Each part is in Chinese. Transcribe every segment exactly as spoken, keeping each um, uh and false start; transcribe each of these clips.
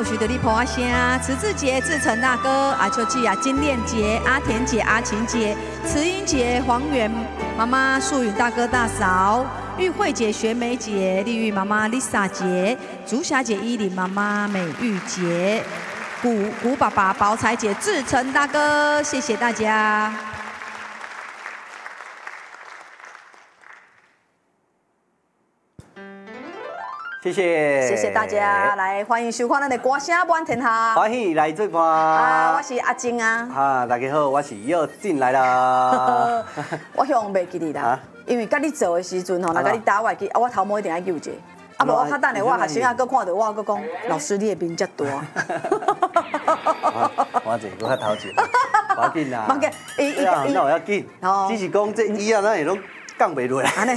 有许的你婆声，池志杰、志成大哥、阿秋季啊、金链杰、阿田姐、阿琴姐、慈英姐、黄元妈妈、素云大哥大嫂、玉慧姐、学梅姐、丽玉妈妈、Lisa 姐、竹霞姐、依林妈妈、美玉姐、古古爸爸、宝彩姐、志成大哥，谢谢大家。 谢谢， 谢谢大家来欢迎收看咱的歌声满天下。 欢喜来做伴啊，我是阿晶啊。 啊，大家好，我是又进来啦。 我向袂记你啦，因为甲你做的时阵吼，若甲你打我记，啊，我头毛一定爱纠结。啊，无我较等下我学生啊，搁看到我，搁讲老师你的面遮大。 我这搁较头前，无要紧啦。 冇紧，伊伊伊那要紧，只是讲这以后咱会拢降袂落来。 安尼。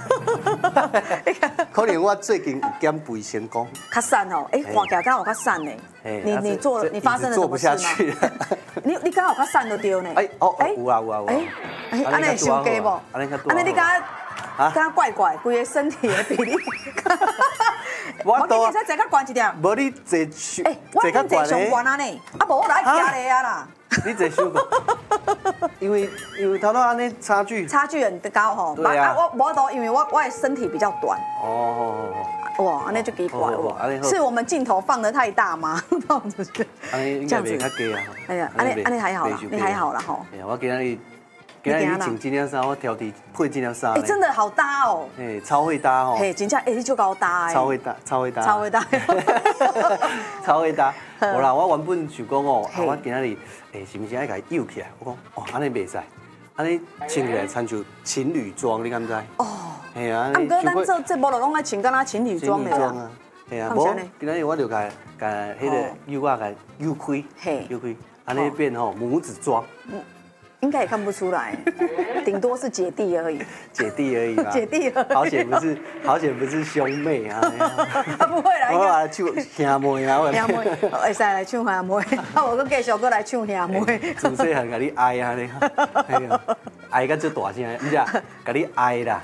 可能我最近有减肥成功， 较瘦哦，哎，看起来刚好较瘦呢。你你做你发生了什么事吗？你你刚好较瘦就对呢。哎哦，有啊有啊有啊。 哎，安尼伤加无？安尼你敢敢怪怪，规个身体的比例。我今日才坐较悬一点。 无你坐上， 哎，我今坐上悬啊呢，啊无我来加你啊啦。 你坐上悬，因为因为头头安尼差距。 差距很高吼。对啊。我无多，因为我我的身体比较短。哦。哇，安尼就奇怪了。是我们镜头放得太大吗？这样子。 安尼应该袂较低啊。 哎呀，安尼安尼还好啦，你还好啦吼。 哎呀，我今日。今日你穿这件衫，我挑剔配这件衫。 哎，真的好搭哦！ 哎，超会搭哦！ 嘿，真正哎，你就高搭哎！ 超会搭，超会搭， 超会搭， 超会搭。无啦，我原本想讲哦，我今日哎是不是爱甲伊揪起来？我讲哦，安尼袂使，安尼穿起来参像情侣装，你敢知？哦。系啊。啊， 不过咱做节目就拢爱穿敢若情侣装的啦。情侣装啊。系啊。无，今日我就甲甲迄个揪啊甲揪开，揪开，安尼变吼母子装。 应该也看不出来，顶多是姐弟而已。 姐弟而已吧。 姐弟而已。 好险不是，好险不是兄妹啊。 啊不会啦， 我来唱兄妹啊。 兄妹，会使来唱兄妹，啊我搁继续搁来唱兄妹。 自细汉甲你爱啊你，爱到最大声，你知啊？甲你爱啦。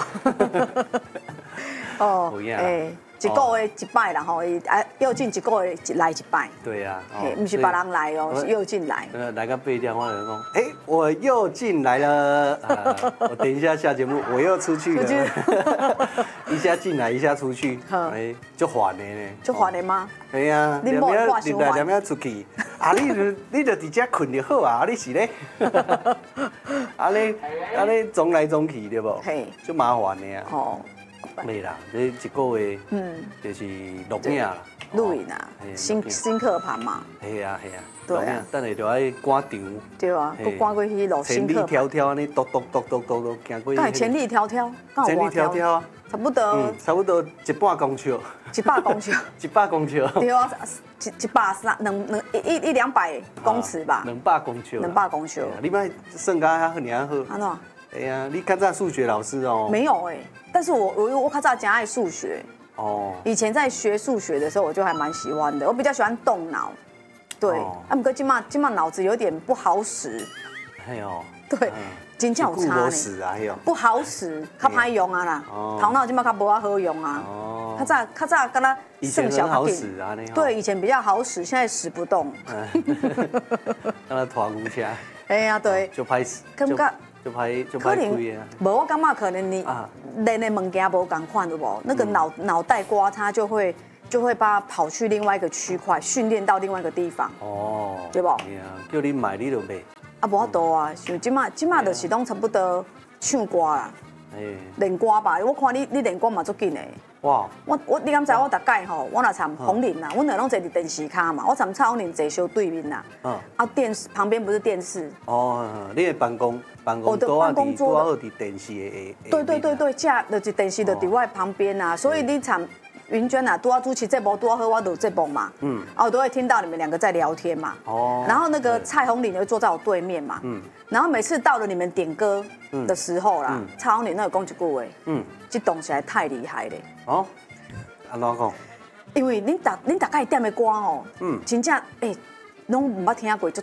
哦。有影。 一个月一摆啦吼，啊，又进一个月来一摆。 对呀， 不是别人来哦，是又进来。 来个八点，我就讲，哎，我又进来了。我等一下下节目，我又出去了。一下进来，一下出去，哎，就烦的呢。 就烦的吗？ 哎呀， 你莫挂伤烦。 两秒出去，啊，你你就直接困就好啊，啊，你是咧？啊你啊你撞来撞去对不？嘿，就麻烦的啊。哦。没啦，这一个月，嗯，就是录影啦， 录影啊，新新课盘嘛。 系啊系啊，对啊，等下就爱赶场。 对啊，佮赶过去录新课盘。 千里迢迢安尼，嘟嘟嘟嘟嘟嘟行过去。 那千里迢迢， 千里迢迢啊， 差不多。 差不多一百公尺。 一百公尺。 一百公尺。 对啊，一一百三两两一一两百公尺吧。 两百公尺。 两百公尺。 你莫算甲遐尔好。 安怎？ 哎呀，你较早数学老师哦。 没有哎。但是我我我较早真爱数学哦，以前在学数学的时候，我就还蛮喜欢的。我比较喜欢动脑，对。啊，不过今嘛今嘛脑子有点不好使。哎呦。对，真正有差呢。不好使，较歹用啊啦。头脑今嘛较无啊好用啊。哦。较早较早敢若剩小好使啊， 对，以前比较好使，现在使不动。 敢若拖牛车。 哎呀，对。 就歹使。 感觉。 就歹就歹开啊！ 无，我感觉可能你练的物件无共款的无，那个脑脑袋瓜它就会就会把它跑去另外一个区块，训练到另外一个地方。哦，对不？ 对啊，叫你买你就买。 啊，无法度啊，像即马即马就是拢差不多唱歌啦，练歌吧。我看你你练歌嘛足紧的。哇！我我你敢知我大概吼，我若参红林啦，阮两拢坐伫电视卡嘛，我参蔡红林坐相对面啦。嗯。啊，电视旁边不是电视。哦， 你的办公办公桌啊，伫拄好伫电视的。 对对对对，架就是电视就伫我旁边啊，所以你参云娟啊，拄好主持节目，拄好我录节目嘛。嗯。啊，我都会听到你们两个在聊天嘛。哦。然后那个蔡红林就坐在我对面嘛。嗯。然后每次到了你们点歌的时候啦，蔡红林那个讲一句话，嗯，这东西太厉害了。哦，安怎讲？因为恁大恁大概点的歌哦，嗯，真正诶，拢唔捌听过，足